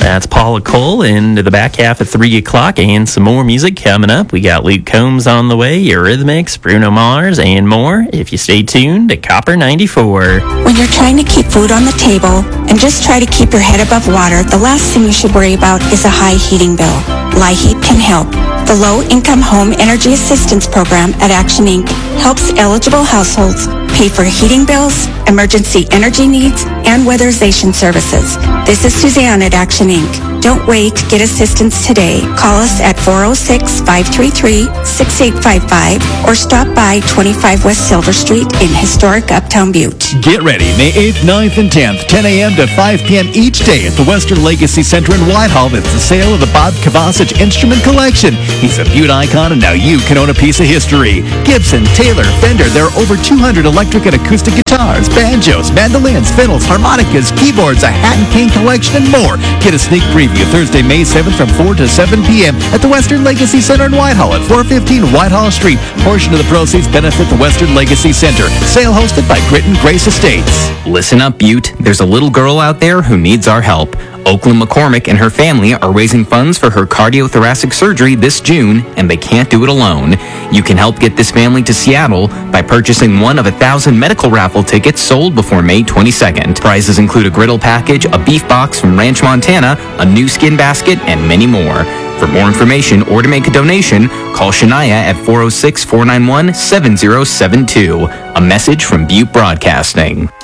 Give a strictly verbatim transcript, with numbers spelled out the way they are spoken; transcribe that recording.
That's Paula Cole into the back half of three o'clock and some more music coming up. We got Luke Combs on the way, Eurythmics, Bruno Mars, and more if you stay tuned to Copper ninety-four. When you're trying to keep food on the table and just try to keep your head above water, the last thing you should worry about is a high heating bill. LIHEAP can help. The Low Income Home Energy Assistance Program at Action Incorporated helps eligible households pay for heating bills, emergency energy needs, and weatherization services. This is Suzanne at Action Incorporated. Don't wait. Get assistance today. Call us at four oh six, five three three, six eight five five or stop by twenty-five West Silver Street in historic Uptown Butte. Get ready May eighth, ninth, and tenth, ten a.m. to five p.m. each day at the Western Legacy Center in Whitehall. It's the sale of the Bob Kovacic Instrument Collection. He's a Butte icon, and now you can own a piece of history. Gibson, Taylor, Fender. There are over two hundred electric and acoustic guitars, banjos, mandolins, fiddles, harmonicas, keyboards, a hat and cane collection, and more. Get a sneak preview Thursday, May seventh from four to seven p.m. at the Western Legacy Center in Whitehall at four fifteen Whitehall Street. Portion of the proceeds benefit the Western Legacy Center. Sale hosted by Grit and Grace Estates. Listen up, Butte. There's a little girl out there who needs our help. Oakland McCormick and her family are raising funds for her cardiothoracic surgery this June, and they can't do it alone. You can help get this family to Seattle by purchasing one of a thousand medical raffle tickets sold before May twenty-second. Prizes include a griddle package, a beef box from Ranch, Montana, a new skin basket, and many more. For more information or to make a donation, call Shania at four oh six, four nine one, seven oh seven two. A message from Butte Broadcasting.